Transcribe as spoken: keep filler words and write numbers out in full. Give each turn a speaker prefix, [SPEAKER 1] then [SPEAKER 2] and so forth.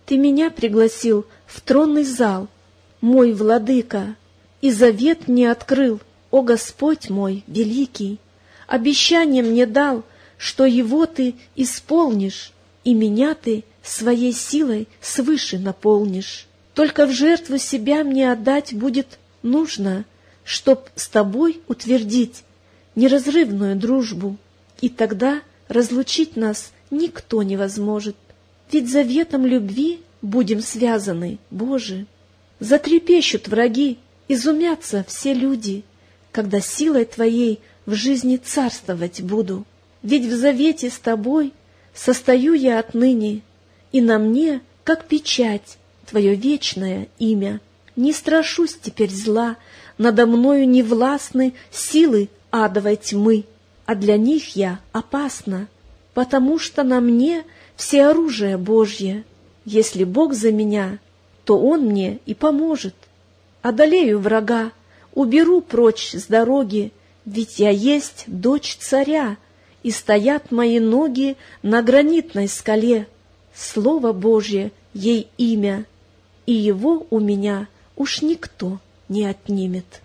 [SPEAKER 1] Ты меня пригласил в тронный зал, мой владыка, и завет мне открыл, о Господь мой великий. Обещание мне дал, что его ты исполнишь, и меня ты своей силой свыше наполнишь. Только в жертву себя мне отдать будет нужно, чтоб с тобой утвердить неразрывную дружбу, и тогда разлучить нас никто не возможет. Ведь заветом любви будем связаны, Боже. Затрепещут враги, изумятся все люди, когда силой Твоей в жизни царствовать буду. Ведь в завете с Тобой состою я отныне, и на мне, как печать, Твое вечное имя. Не страшусь теперь зла, надо мною не властны силы адовой тьмы, а для них я опасна, потому что на мне все оружие Божье. Если Бог за меня, то Он мне и поможет. Одолею врага, уберу прочь с дороги, ведь я есть дочь царя, и стоят мои ноги на гранитной скале. Слово Божье ей имя, и его у меня уж никто не отнимет.